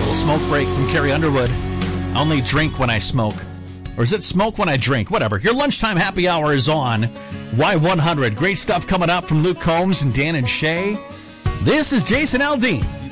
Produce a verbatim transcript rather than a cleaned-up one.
Little smoke break from Carrie Underwood. I only drink when I smoke. Or is it smoke when I drink? Whatever. Your lunchtime happy hour is on Y one hundred. Great stuff coming up from Luke Combs and Dan and Shay. This is Jason Aldean.